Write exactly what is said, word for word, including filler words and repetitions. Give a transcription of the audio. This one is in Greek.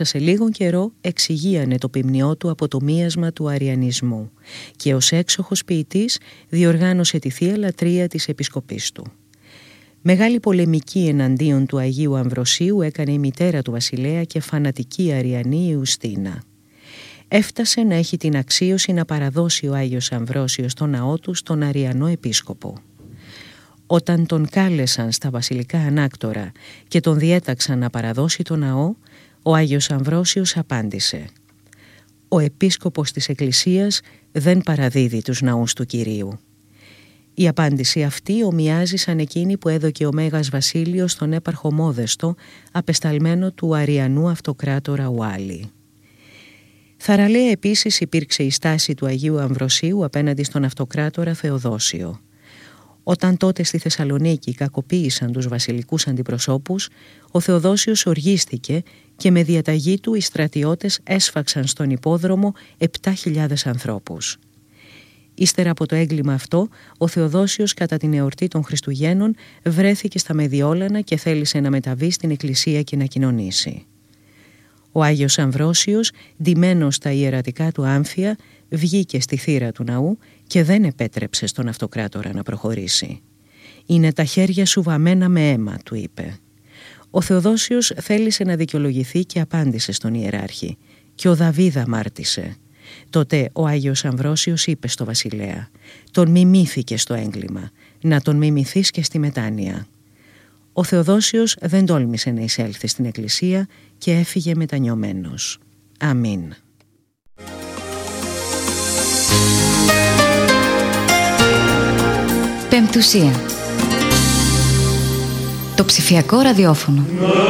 Σε λίγο καιρό εξηγίανε το ποιμνιό του από το μίασμα του αριανισμού και ως έξοχος ποιητής διοργάνωσε τη Θεία Λατρεία της Επισκοπής του. Μεγάλη πολεμική εναντίον του Αγίου Αμβροσίου έκανε η μητέρα του βασιλέα και φανατική αριανή Ιουστίνα. Έφτασε να έχει την αξίωση να παραδώσει ο Άγιος Αμβρόσιος στο ναό του στον αριανό επίσκοπο. Όταν τον κάλεσαν στα βασιλικά ανάκτορα και τον διέταξαν να παραδώσει το ναό, ο Άγιος Αμβρόσιος απάντησε: «Ο επίσκοπος της Εκκλησίας δεν παραδίδει τους ναούς του Κυρίου». Η απάντηση αυτή ομοιάζει σαν εκείνη που έδωκε ο Μέγας Βασίλειος στον έπαρχο Μόδεστο, απεσταλμένο του αριανού αυτοκράτορα Ουάλι. Θαραλέα επίσης υπήρξε η στάση του Αγίου Αμβροσίου απέναντι στον αυτοκράτορα Θεοδόσιο. Όταν τότε στη Θεσσαλονίκη κακοποίησαν τους βασιλικούς αντιπροσώπους, ο Θεοδόσιος οργίστηκε και με διαταγή του οι στρατιώτες έσφαξαν στον υπόδρομο επτά χιλιάδες ανθρώπους. Ύστερα από το έγκλημα αυτό, ο Θεοδόσιος κατά την εορτή των Χριστουγέννων βρέθηκε στα Μεδιόλανα και θέλησε να μεταβεί στην εκκλησία και να κοινωνήσει. Ο Άγιος Αμβρόσιος, ντυμένος στα ιερατικά του άμφια, βγήκε στη θύρα του ναού και δεν επέτρεψε στον αυτοκράτορα να προχωρήσει. «Είναι τα χέρια σου βαμμένα με αίμα», του είπε. Ο Θεοδόσιος θέλησε να δικαιολογηθεί και απάντησε στον ιεράρχη: «Και ο Δαβίδ αμάρτησε». Τότε ο Άγιος Αμβρόσιος είπε στο βασιλέα: «Τον μιμήθηκε στο έγκλημα, να τον μιμηθείς και στη μετάνοια». Ο Θεοδόσιος δεν τόλμησε να εισέλθει στην εκκλησία και έφυγε μετανιωμένος. Αμήν. Πεμπτουσία. Το ψηφιακό ραδιόφωνο.